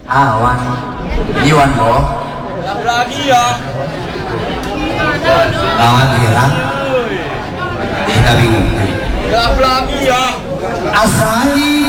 Wan, Iwan bro. Lagi ya. Lawan Irak. Kita bingung. Lagi ya. Asali